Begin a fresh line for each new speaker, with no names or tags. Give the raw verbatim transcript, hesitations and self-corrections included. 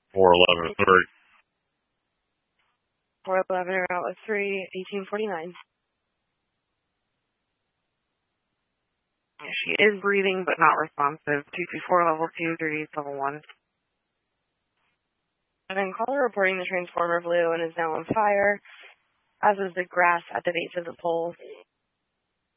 four eleven three.
four eleven or outlet three, eighteen forty-nine. She is breathing but not responsive. two two four level two, thirty level one. And then caller reporting the transformer blew and is now on fire, as is the grass at the base of the pole.